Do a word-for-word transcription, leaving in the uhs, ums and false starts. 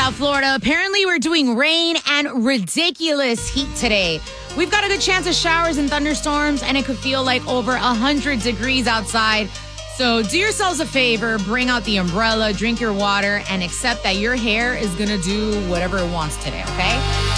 South Florida. Apparently, we're doing rain and ridiculous heat today. We've got a good chance of showers and thunderstorms, and it could feel like over one hundred degrees outside. So do yourselves a favor, bring out the umbrella, drink your water, and accept that your hair is going to do whatever it wants today, okay?